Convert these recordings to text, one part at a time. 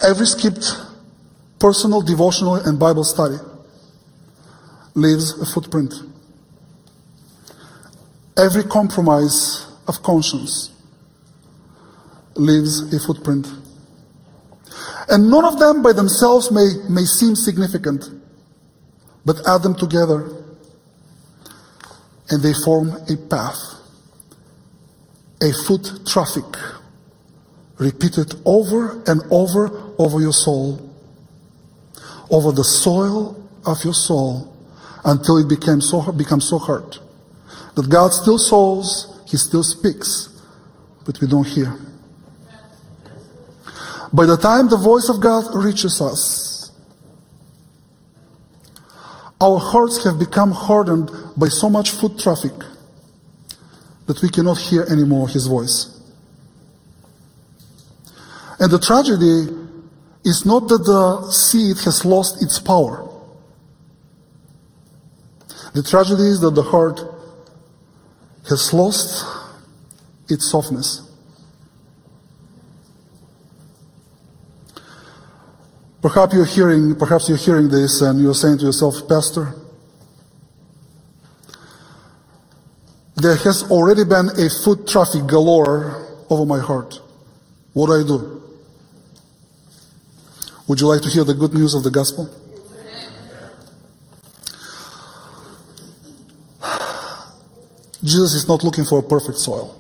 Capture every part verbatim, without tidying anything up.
Every skipped personal, devotional, and Bible study leaves a footprint. Every compromise of conscience leaves a footprint. And none of them by themselves may, may seem significant, but add them together and they form a path, a foot traffic, repeated over and over over your soul, over the soil of your soul, until it became so, becomes so hard that God still sows, He still speaks, but we don't hear. By the time the voice of God reaches us, our hearts have become hardened by so much foot traffic that we cannot hear anymore His voice. And the tragedy is not that the seed has lost its power. The tragedy is that the heart has lost its softness. Perhaps you're hearing, perhaps you're hearing this and you're saying to yourself, Pastor, there has already been a foot traffic galore over my heart. What do I do? Would you like to hear the good news of the gospel? Jesus is not looking for a perfect soil.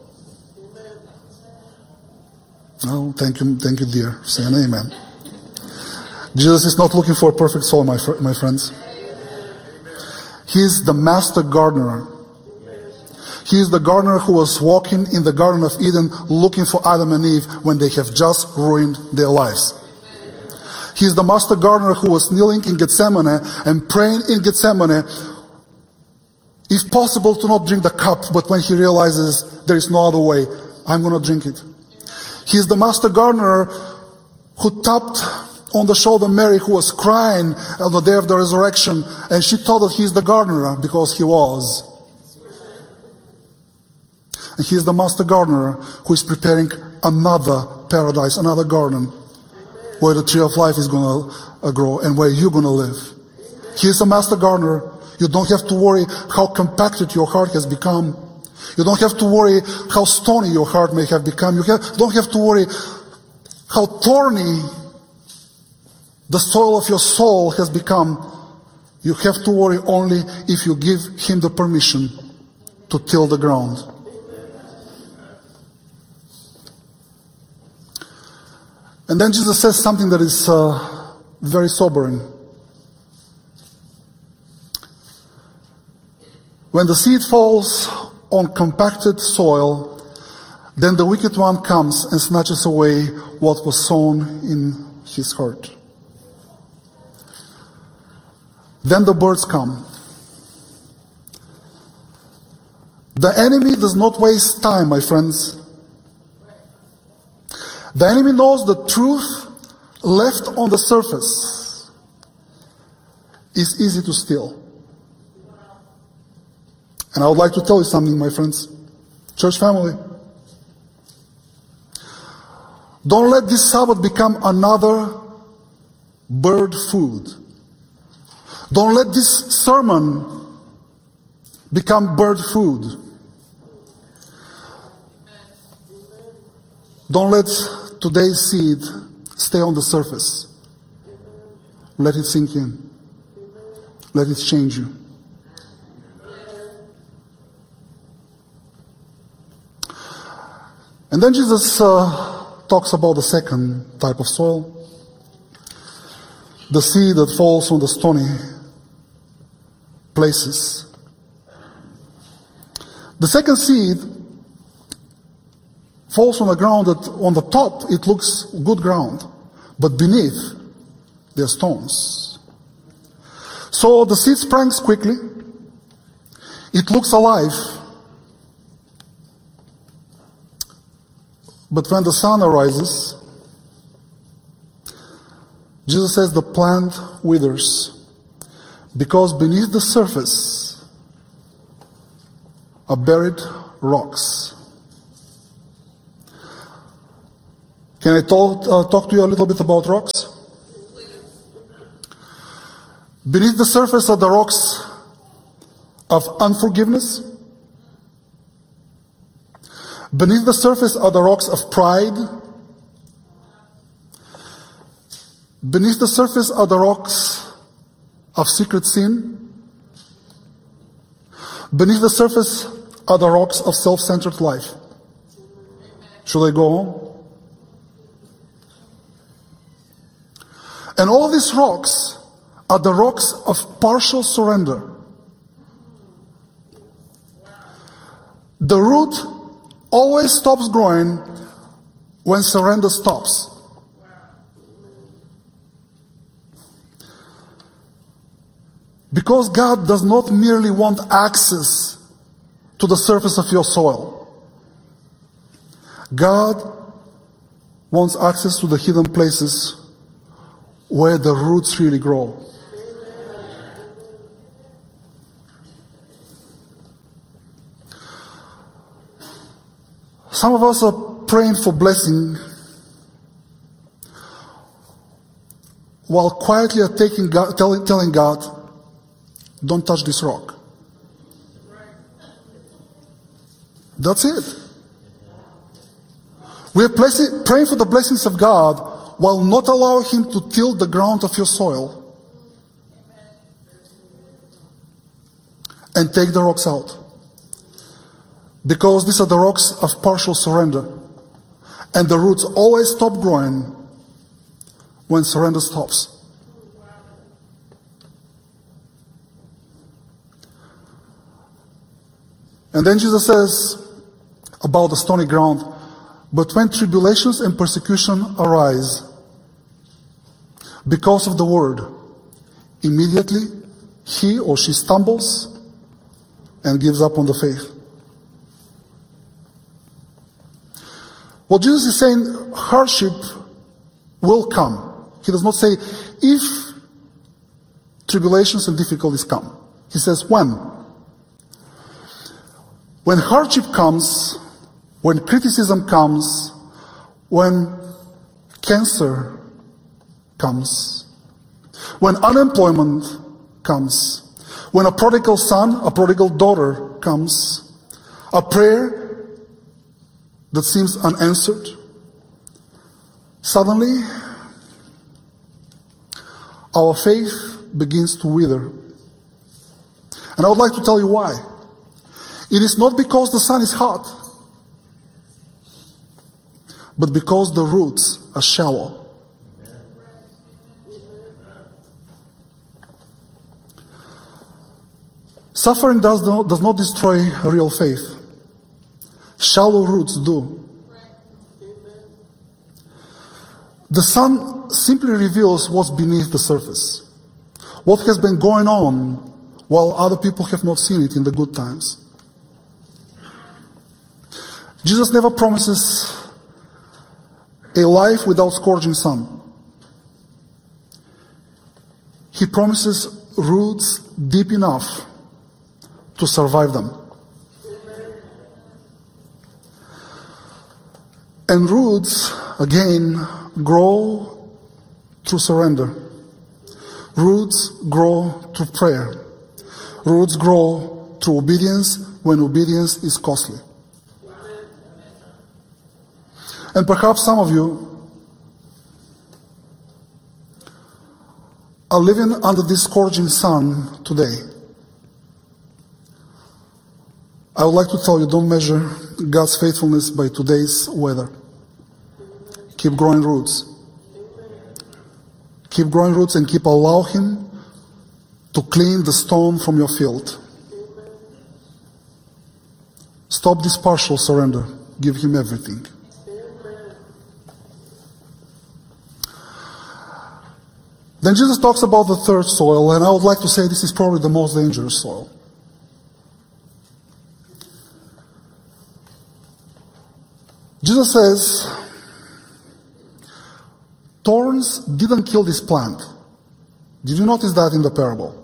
No, thank you, thank you, dear. Say an amen. Jesus is not looking for a perfect soil, my, fr- my friends. He is the master gardener. He is the gardener who was walking in the Garden of Eden looking for Adam and Eve when they have just ruined their lives. He is the master gardener who was kneeling in Gethsemane and praying in Gethsemane, if possible to not drink the cup, but when he realizes there is no other way, I'm going to drink it. He is the master gardener who tapped on the shoulder Mary, who was crying on the day of the resurrection, and she thought that he is the gardener because he was. And he is the master gardener who is preparing another paradise, another garden, where the tree of life is going to uh, grow and where you're going to live. He is a master gardener. You don't have to worry how compacted your heart has become. You don't have to worry how stony your heart may have become. You have, don't have to worry how thorny the soil of your soul has become. You have to worry only if you give Him the permission to till the ground. And then Jesus says something that is uh, very sobering. When the seed falls on compacted soil, then the wicked one comes and snatches away what was sown in his heart. Then the birds come. The enemy does not waste time, my friends. The enemy knows the truth left on the surface is easy to steal. And I would like to tell you something, my friends. Church family. Don't let this Sabbath become another bird food. Don't let this sermon become bird food. Don't let today's seed stay on the surface. Let it sink in. Let it change you. And then Jesus uh, talks about the second type of soil. The seed that falls on the stony places. The second seed falls on the ground that on the top it looks good ground, but beneath there are stones. So the seed springs quickly. It looks alive. But when the sun arises, Jesus says the plant withers, because beneath the surface are buried rocks. Can I talk, uh, talk to you a little bit about rocks? Beneath the surface are the rocks of unforgiveness. Beneath the surface are the rocks of pride. Beneath the surface are the rocks of secret sin. Beneath the surface are the rocks of self-centered life. Should I go on? And all these rocks are the rocks of partial surrender. The root always stops growing when surrender stops. Because God does not merely want access to the surface of your soil. God wants access to the hidden places where the roots really grow. Some of us are praying for blessing while quietly are taking God, telling, telling God, don't touch this rock. That's it. We are placing, praying for the blessings of God while not allowing Him to till the ground of your soil and take the rocks out. Because these are the rocks of partial surrender. And the roots always stop growing when surrender stops. And then Jesus says about the stony ground, but when tribulations and persecution arise because of the word, immediately he or she stumbles and gives up on the faith. Well, Jesus is saying hardship will come. He does not say if tribulations and difficulties come. He says when. When hardship comes, when criticism comes, when cancer comes, when unemployment comes, when a prodigal son, a prodigal daughter comes, a prayer that seems unanswered, suddenly our faith begins to wither. And I would like to tell you why. It is not because the sun is hot, but because the roots are shallow. Suffering does not, does not destroy real faith. Shallow roots do. The sun simply reveals what's beneath the surface, what has been going on while other people have not seen it in the good times. Jesus never promises a life without scorching sun. He promises roots deep enough to survive them. And roots, again, grow through surrender. Roots grow through prayer. Roots grow through obedience when obedience is costly. And perhaps some of you are living under this scorching sun today. I would like to tell you, don't measure God's faithfulness by today's weather. Keep growing roots. Keep growing roots and keep allowing Him to clean the stone from your field. Stop this partial surrender. Give Him everything. Then Jesus talks about the third soil, and I would like to say this is probably the most dangerous soil. Jesus says, thorns didn't kill this plant. Did you notice that in the parable?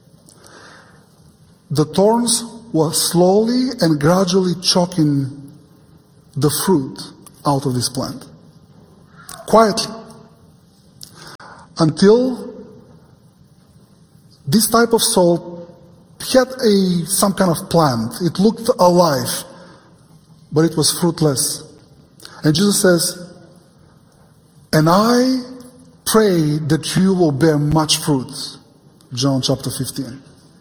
The thorns were slowly and gradually choking the fruit out of this plant. quietly, until this type of soul had a some kind of plant. It looked alive, but it was fruitless. And Jesus says, and I pray that you will bear much fruit. John chapter fifteen.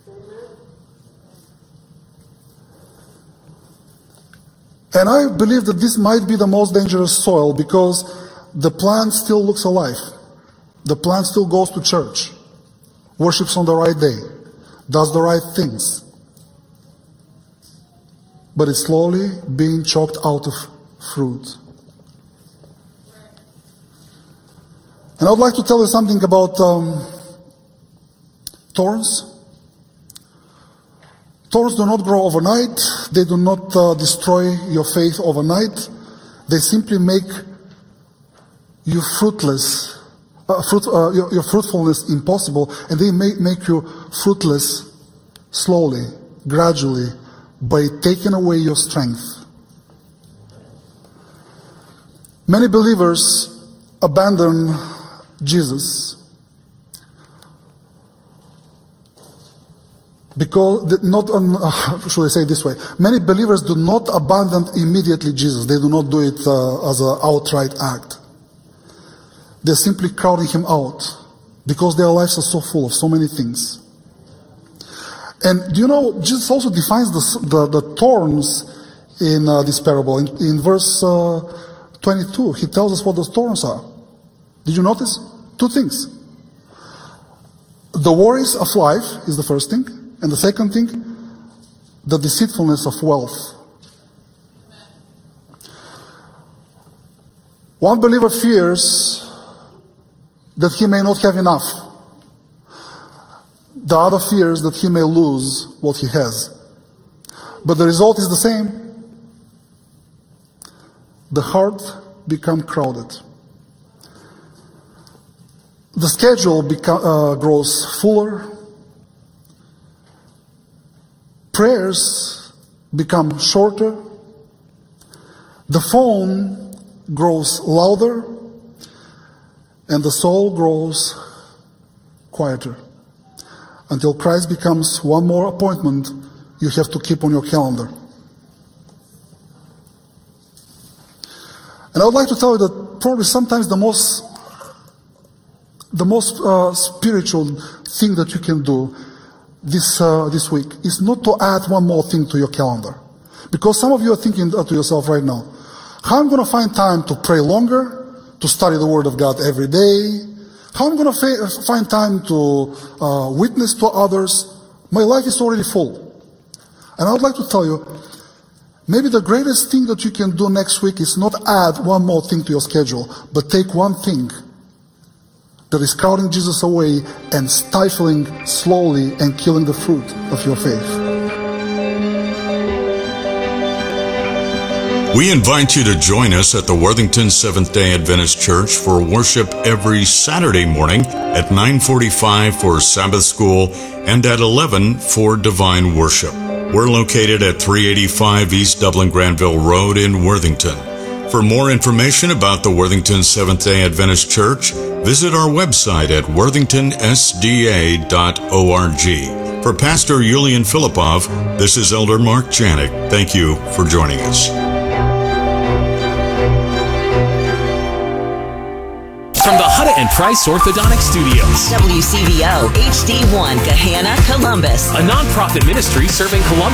And I believe that this might be the most dangerous soil, because the plant still looks alive. The plant still goes to church, worships on the right day, does the right things. But it's slowly being choked out of fruit. And I would like to tell you something about um, thorns. Thorns do not grow overnight. They do not uh, destroy your faith overnight. They simply make you fruitless, uh, fruit, uh, your, your fruitfulness impossible, and they may make you fruitless slowly, gradually, by taking away your strength. Many believers abandon Jesus because, not um, uh, should I say it this way, many believers do not abandon immediately Jesus. They do not do it uh, as an outright act. They're simply crowding him out because their lives are so full of so many things. And do you know, Jesus also defines the, the, the thorns in uh, this parable. In, in verse uh, twenty-two, he tells us what those thorns are. Did you notice? Two things. The worries of life is the first thing. And the second thing, the deceitfulness of wealth. One believer fears that he may not have enough. The other fears that he may lose what he has. But the result is the same. The heart becomes crowded. The schedule beca- uh, grows fuller. Prayers become shorter. The phone grows louder. And the soul grows quieter. Until Christ becomes one more appointment you have to keep on your calendar. And I would like to tell you that probably sometimes the most the most uh, spiritual thing that you can do this uh, this week is not to add one more thing to your calendar. Because some of you are thinking to yourself right now, how am I going to find time to pray longer, to study the Word of God every day? How am I going to fa- find time to uh, witness to others? My life is already full. And I would like to tell you, maybe the greatest thing that you can do next week is not add one more thing to your schedule, but take one thing that is crowding Jesus away and stifling slowly and killing the fruit of your faith. We invite you to join us at the Worthington Seventh-day Adventist Church for worship every Saturday morning at nine forty-five for Sabbath School and at eleven for Divine Worship. We're located at three eighty-five East Dublin Granville Road in Worthington. For more information about the Worthington Seventh-day Adventist Church, visit our website at worthington s d a dot org. For Pastor Yulian Filipov, this is Elder Mark Janik. Thank you for joining us. From the Hutta and Price Orthodontic Studios, W C V O H D one, Gahanna, Columbus. A non-profit ministry serving Columbus